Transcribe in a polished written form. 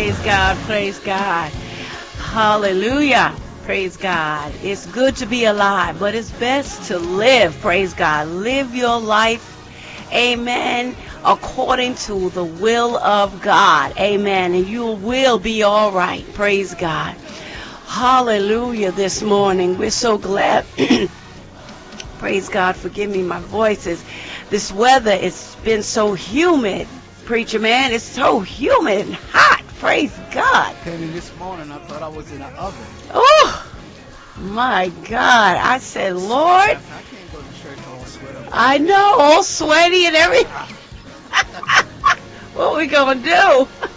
Praise God. Praise God. Hallelujah. Praise God. It's good to be alive, but it's best to live. Praise God. Live your life. Amen. According to the will of God. Amen. And you will be all right. Praise God. Hallelujah this morning. We're so glad. Praise God. Forgive me, my voice is. This weather, it's been so humid. Preacher man, it's so humid and hot. Praise God. Came in this morning, I thought I was in an oven. Oh, my God. I said, Lord. I can't go to church all sweaty. I know, all sweaty and everything. What are we going to do?